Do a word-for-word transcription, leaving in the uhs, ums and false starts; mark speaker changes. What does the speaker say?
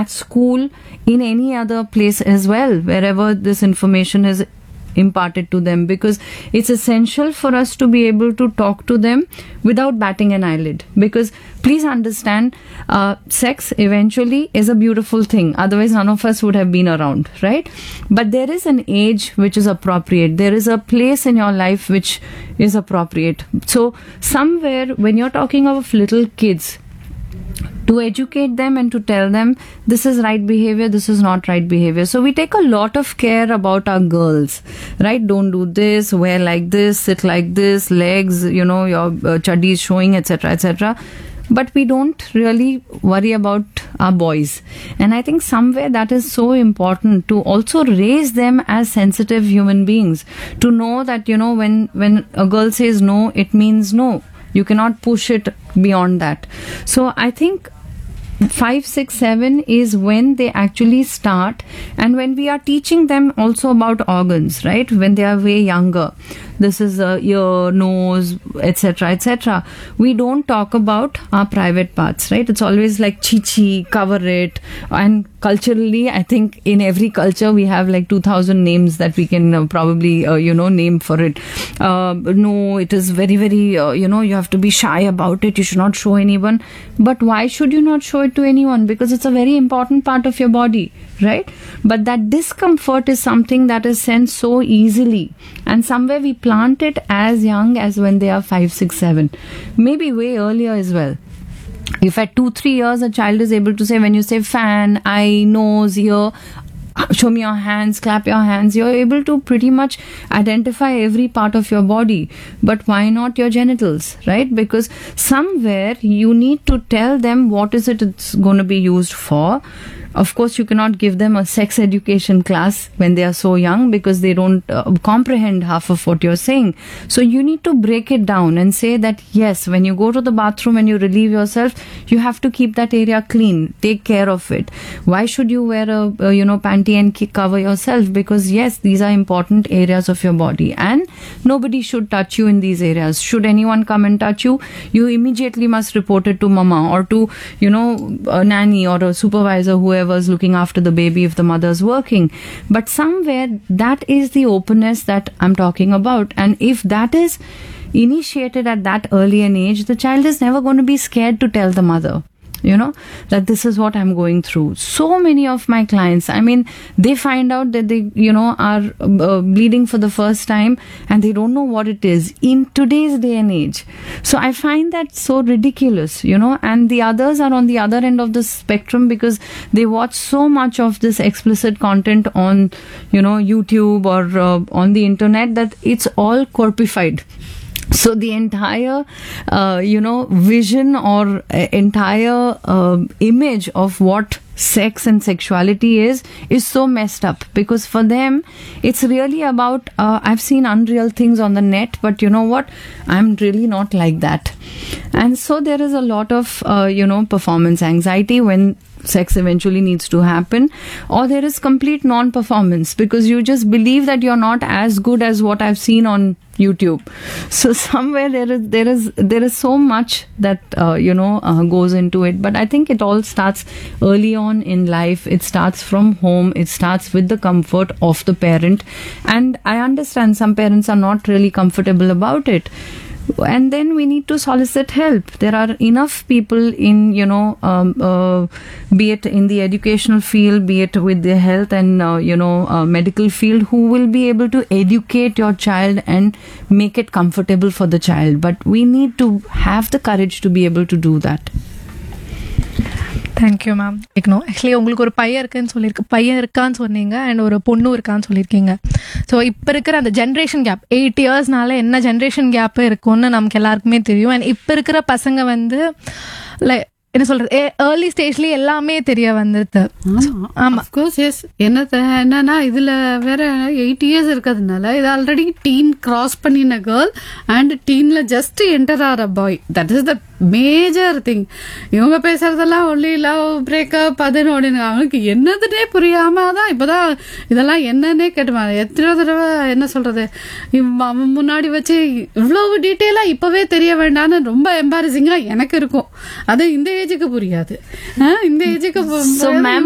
Speaker 1: at school, in any other place as well, wherever this information is imparted to them, because it's essential for us to be able to talk to them without batting an eyelid. Because please understand, uh, sex eventually is a beautiful thing, otherwise none of us would have been around, right? But there is an age which is appropriate, there is a place in your life which is appropriate. So somewhere when you're talking of little kids, to educate them and to tell them this is right behavior, this is not right behavior. So we take a lot of care about our girls, right? Don't do this, wear like this, sit like this, legs, you know, your uh, chaddi is showing, etc, etc. But we don't really worry about our boys. And I think somewhere that is so important, to also raise them as sensitive human beings, to know that, you know, when when a girl says no, it means no. You cannot push it beyond that. So I think five, six, seven is when they actually start, and when we are teaching them also about organs, right? When they are way younger, this is a ear, nose, etc, etc. We don't talk about our private parts, right? It's always like chichi, cover it, and culturally, I think in every culture we have like two thousand names that we can uh, probably uh, you know name for it. Uh, no, it is very very uh, you know you have to be shy about it. You should not show anyone. But why should you not show it to anyone? Because it's a very important part of your body, right? But that discomfort is something that is sensed so easily, and somewhere we plant it as young as when they are five, six, seven, maybe way earlier as well. If at two, three years a child is able to say, when you say fan, eye, nose, ear, show me your hands, clap your hands, you're able to pretty much identify every part of your body. But why not your genitals, right? Because somewhere you need to tell them what is it it's going to be used for. Of course, you cannot give them a sex education class when they are so young, because they don't uh, comprehend half of what you're saying. So you need to break it down and say that, yes, when you go to the bathroom and you relieve yourself, you have to keep that area clean. Take care of it. Why should you wear a, a you know, panty and cover yourself? Because, yes, these are important areas of your body, and nobody should touch you in these areas. Should anyone come and touch you, you immediately must report it to mama, or to, you know, a nanny or a supervisor, whoever is looking after the baby if the mother's working. But somewhere that is the openness that I'm talking about. And if that is initiated at that early an age, the child is never going to be scared to tell the mother, you know, that this is what I'm going through. So many of my clients, I mean, they find out that they, you know, are uh, bleeding for the first time, and they don't know what it is in today's day and age. So I find that so ridiculous, you know, and the others are on the other end of the spectrum, because they watch so much of this explicit content on, you know, YouTube or uh, on the internet, that it's all corpified. So the entire, uh, you know, vision or uh, entire uh, image of what sex and sexuality is, is so messed up. Because for them, it's really about, uh, I've seen unreal things on the net, but you know what? I'm really not like that. And so there is a lot of, uh, you know, performance anxiety when sex eventually needs to happen, or there is complete non-performance, because you just believe that you're not as good as what I've seen on YouTube. So somewhere there is there is there is so much that uh, you know uh, goes into it. But I think it all starts early on in life. It starts from home. It starts with the comfort of the parent. And I understand some parents are not really comfortable about it. And then we need to solicit help. There are enough people in, you know, um, uh, be it in the educational field, be it with the health and, uh, you know, uh, medical field, who will be able to educate your child and make it comfortable for the child. But we need to have the courage to be able to do that.
Speaker 2: Thank you ma'am. கேட்கணும் actually உங்களுக்கு ஒரு பையன் இருக்குன்னு சொல்லியிருக்கு பையன் இருக்கான்னு சொன்னீங்க, and ஒரு பொண்ணும் இருக்கான்னு சொல்லியிருக்கீங்க. ஸோ இப்போ இருக்கிற அந்த ஜென்ரேஷன் கேப், எயிட் இயர்ஸ்னால என்ன ஜென்ரேஷன் கேப் இருக்கும்னு நமக்கு எல்லாருக்குமே தெரியும். அண்ட் இப்போ இருக்கிற பசங்க வந்து லைக் என்ன சொல்றது, ஏர்லி ஸ்டேஜ்லயே எல்லாமே தெரிய வந்துருது.
Speaker 3: ஆமா அஃப்கோர்ஸ் எஸ். என்ன என்னன்னா இதுல வேற எயிட் இயர்ஸ் இருக்கிறதுனால இது ஆல்ரெடி டீன் கிராஸ் பண்ணின girl and டீன்ல just enter R a bye. That is the major thing. இவங்க பேசுறதெல்லாம் ஒன்லி லவ் பிரேக்கப் அதுன்னு ஓடினு அவனுக்கு என்னதுன்னே புரியாம தான் இப்பதான் இதெல்லாம் என்னன்னே கேட்டுவாங்க. எத்தனை தடவை என்ன சொல்றது, அவன் முன்னாடி வச்சு இவ்வளவு டீட்டெயிலா இப்பவே தெரிய வேண்டாம்னு ரொம்ப எம்பாரசிங்கா எனக்கு இருக்கும். அது இந்த ஏஜுக்கு புரியாது. இந்த ஏஜுக்கு